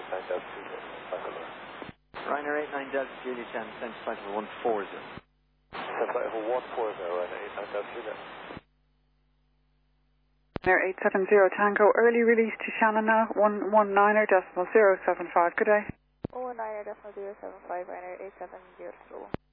89 Delta Juliet, back on there. Ryanair 89 Delta Juliet 10, send flight of 140. Send flight of 140, Ryanair 89 Delta Juliet. Ryanair 870 Tango, early release to Shannon now, 119.075, good day. 119.075, Ryanair 870.